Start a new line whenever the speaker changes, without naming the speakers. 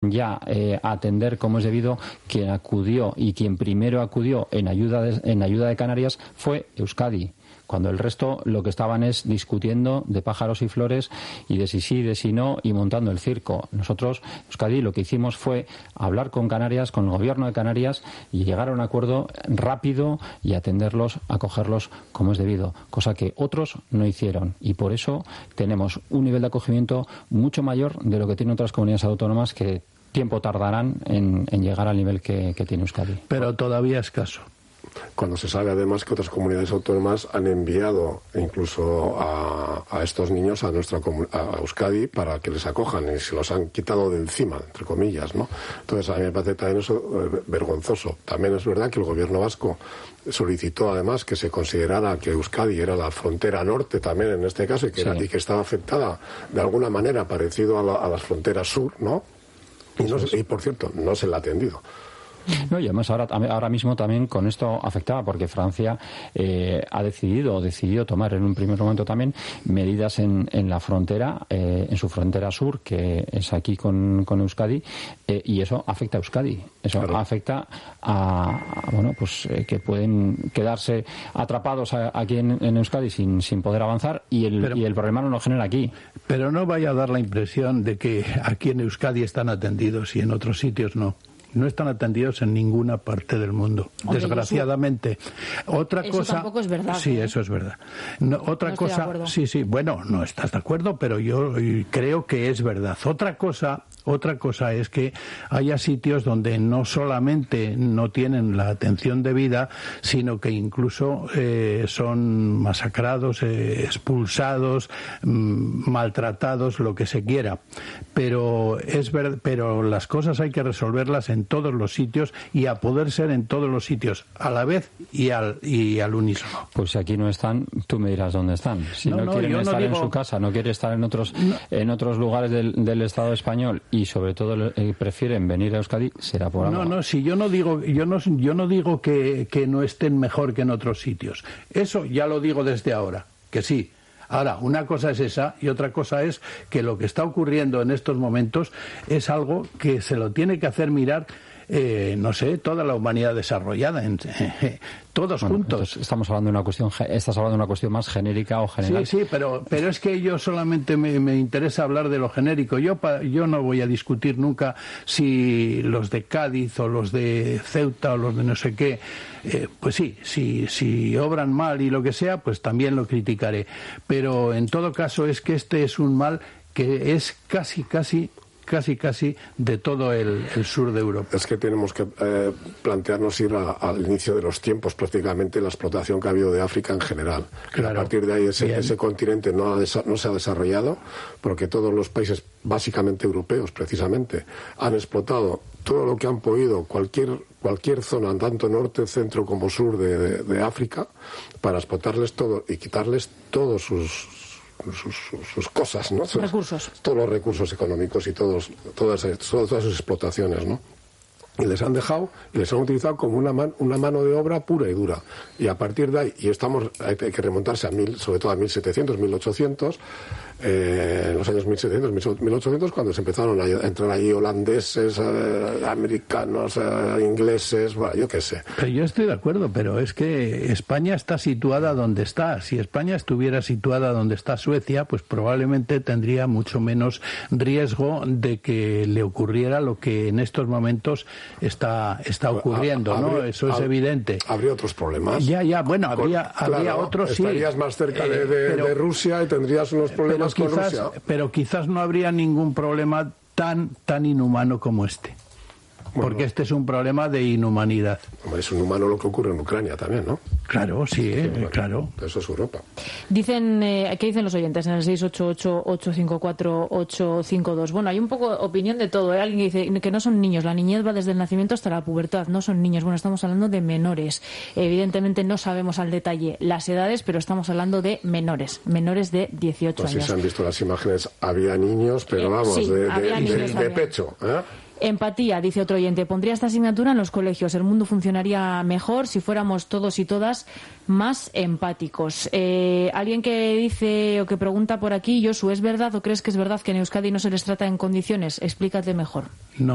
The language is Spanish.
ya a atender como es debido, quien acudió y quien primero acudió en ayuda de Canarias fue Euskadi, cuando el resto lo que estaban es discutiendo de pájaros y flores y de si sí, de si no, y montando el circo. Nosotros, Euskadi, lo que hicimos fue hablar con Canarias, con el gobierno de Canarias, y llegar a un acuerdo rápido y atenderlos, acogerlos como es debido, cosa que otros no hicieron. Y por eso tenemos un nivel de acogimiento mucho mayor de lo que tienen otras comunidades autónomas, que tiempo tardarán en llegar al nivel que tiene Euskadi.
Pero todavía escaso.
Cuando se sabe además que otras comunidades autónomas han enviado incluso a estos niños a Euskadi para que les acojan, y se los han quitado de encima, entre comillas, ¿no? Entonces a mí me parece también eso vergonzoso. También es verdad que el gobierno vasco solicitó además que se considerara que Euskadi era la frontera norte también en este caso, y que estaba afectada de alguna manera parecido a las fronteras sur, ¿no? Y por cierto, no se le ha atendido.
No, y además ahora mismo también con esto afectaba, porque Francia decidió tomar en un primer momento también medidas en la frontera, en su frontera sur, que es aquí con Euskadi, y eso afecta a Euskadi. Eso afecta que pueden quedarse atrapados aquí en Euskadi sin poder avanzar, y el problema no lo genera aquí.
Pero no vaya a dar la impresión de que aquí en Euskadi están atendidos y en otros sitios no. No están atendidos en ninguna parte del mundo, desgraciadamente. Otra
eso
cosa,
tampoco es verdad.
Sí, eso es verdad. Otra cosa, sí, bueno, no estás de acuerdo, pero yo creo que es verdad. Otra cosa es que haya sitios donde no solamente no tienen la atención debida, sino que incluso son masacrados, expulsados, maltratados, lo que se quiera. Pero pero las cosas hay que resolverlas en todos los sitios, y a poder ser en todos los sitios a la vez y al unísono.
Pues si aquí no están, tú me dirás dónde están. Si no quieren estar en su casa, no quieren estar en otros lugares del Estado español, y sobre todo prefieren venir a Euskadi, será por algo.
Si yo no digo que no estén mejor que en otros sitios. Eso ya lo digo desde ahora, que sí. Ahora, una cosa es esa, y otra cosa es que lo que está ocurriendo en estos momentos es algo que se lo tiene que hacer mirar, toda la humanidad desarrollada, todos juntos.
Estás hablando de una cuestión más genérica o general.
Sí, pero es que yo solamente me interesa hablar de lo genérico. Yo no voy a discutir nunca si los de Cádiz o los de Ceuta o los de no sé qué, pues sí, si obran mal y lo que sea, pues también lo criticaré. Pero en todo caso es que este es un mal que es casi de todo el sur de Europa.
Es que tenemos que plantearnos ir al inicio de los tiempos, prácticamente, la explotación que ha habido de África en general. Claro. A partir de ahí ese continente no se ha desarrollado, porque todos los países, básicamente europeos precisamente, han explotado todo lo que han podido, cualquier zona, tanto norte, centro como sur de África, para explotarles todo y quitarles todos sus cosas, ¿no?
Recursos.
Todos los recursos económicos y todas sus explotaciones, ¿no? Y les han dejado y les han utilizado como una mano de obra pura y dura. Y a partir de ahí, hay que remontarse sobre todo a 1700, 1800, en los años 1700, 1800, cuando se empezaron a entrar allí holandeses, americanos, ingleses, bueno, yo qué sé.
Pero yo estoy de acuerdo, pero es que España está situada donde está. Si España estuviera situada donde está Suecia, pues probablemente tendría mucho menos riesgo de que le ocurriera lo que en estos momentos está ocurriendo, ¿no? Eso es evidente.
Habría otros problemas.
Bueno, habría otros, sí.
Estarías más cerca de Rusia y tendrías unos problemas con Rusia.
Pero quizás no habría ningún problema tan inhumano como este. Porque este es un problema de inhumanidad.
Hombre, es inhumano lo que ocurre en Ucrania también, ¿no?
Claro, sí, claro.
Eso es Europa.
Dicen, ¿qué dicen los oyentes en el 688-854-852? Bueno, hay un poco opinión de todo, ¿eh? Alguien que dice que no son niños, la niñez va desde el nacimiento hasta la pubertad, no son niños. Bueno, estamos hablando de menores. Evidentemente no sabemos al detalle las edades, pero estamos hablando de menores de 18 años.
Si se han visto las imágenes, había niños, pero vamos,
sí,
de pecho, ¿eh?
Empatía, dice otro oyente. Pondría esta asignatura en los colegios. El mundo funcionaría mejor si fuéramos todos y todas más empáticos. Alguien que dice o que pregunta por aquí, Josu, ¿es verdad o crees que es verdad que en Euskadi no se les trata en condiciones? Explícate mejor.
No.